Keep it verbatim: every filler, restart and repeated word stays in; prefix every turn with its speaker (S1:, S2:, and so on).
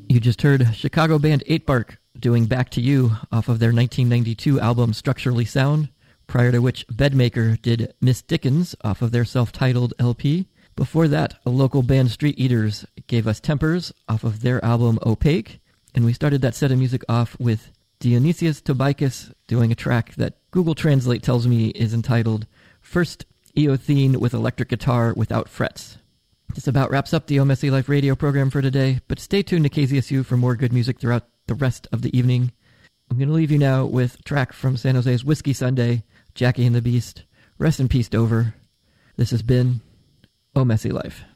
S1: You just heard Chicago band eight Bark doing Back to You off of their nineteen ninety-two album Structurally Sound, prior to which Bedmaker did Miss Dickens off of their self-titled L P. Before that, a local band Street Eaters gave us Tempers off of their album Opaque, and we started that set of music off with Dionysius Tobikis doing a track that Google Translate tells me is entitled First Eothene with Electric Guitar Without Frets. This about wraps up the O Messy Life radio program for today, but stay tuned to K Z S U for more good music throughout the rest of the evening. I'm going to leave you now with a track from San Jose's Whiskey Sunday, Jackie and the Beast. Rest in peace, Dover. This has been O Messy Life.